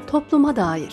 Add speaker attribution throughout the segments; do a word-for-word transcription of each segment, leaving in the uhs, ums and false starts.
Speaker 1: topluma dair.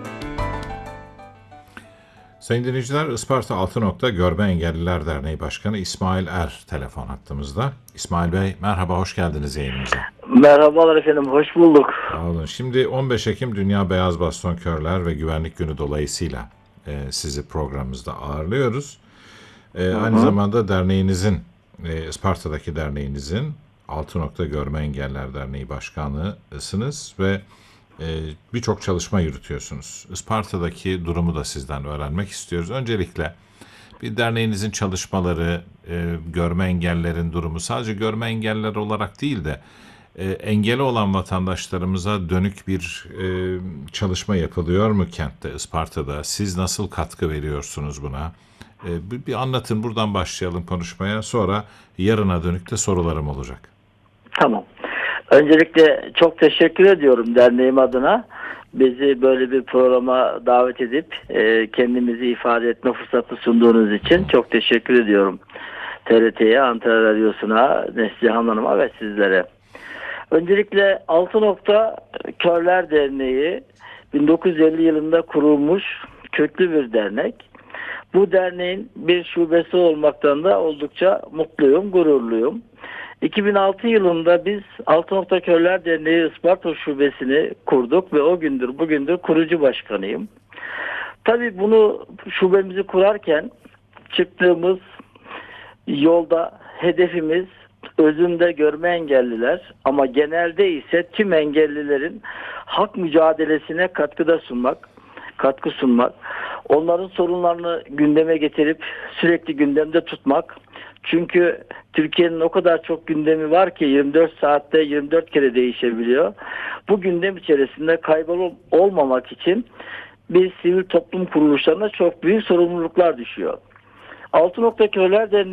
Speaker 2: Sayın dinleyiciler, Isparta Altı Nokta Görme Engelliler Derneği Başkanı İsmail Er telefon hattımızda. İsmail Bey, merhaba, hoş geldiniz yayınımıza.
Speaker 3: Merhabalar efendim, hoş bulduk.
Speaker 2: Sağ olun. Şimdi on beş Ekim Dünya Beyaz Baston Körler ve Güvenlik Günü dolayısıyla e, sizi programımızda ağırlıyoruz. E,
Speaker 3: Hı hı.
Speaker 2: Aynı zamanda derneğinizin, e, Isparta'daki derneğinizin Altı Nokta Görme Engelliler Derneği Başkanısınız ve e, birçok çalışma yürütüyorsunuz. Isparta'daki durumu da sizden öğrenmek istiyoruz. Öncelikle bir derneğinizin çalışmaları, e, görme engellilerin durumu, sadece görme engelliler olarak değil de e, engeli olan vatandaşlarımıza dönük bir e, çalışma yapılıyor mu kentte, Isparta'da? Siz nasıl katkı veriyorsunuz buna? E, bir, bir anlatın, buradan başlayalım konuşmaya. Sonra yarına dönük de sorularım olacak.
Speaker 3: Tamam. Öncelikle çok teşekkür ediyorum derneğim adına. Bizi böyle bir programa davet edip e, kendimizi ifade etme fırsatı sunduğunuz için çok teşekkür ediyorum. T R T'ye, Ankara Radyosu'na, Neslihan Hanım'a ve sizlere. Öncelikle Altı Nokta Körler Derneği bin dokuz yüz elli yılında kurulmuş köklü bir dernek. Bu derneğin bir şubesi olmaktan da oldukça mutluyum, gururluyum. iki bin altı yılında biz Altı Nokta Körler Derneği Isparta Şubesini kurduk ve o gündür bugündür kurucu başkanıyım. Tabii bunu şubemizi kurarken çıktığımız yolda hedefimiz özünde görme engelliler ama genelde ise tüm engellilerin hak mücadelesine katkıda sunmak, katkı sunmak, onların sorunlarını gündeme getirip sürekli gündemde tutmak. Çünkü Türkiye'nin o kadar çok gündemi var ki yirmi dört saatte yirmi dört kere değişebiliyor. Bu gündem içerisinde kaybol olmamak için biz sivil toplum kuruluşlarına çok büyük sorumluluklar düşüyor. Altı Nokta Körler Derneği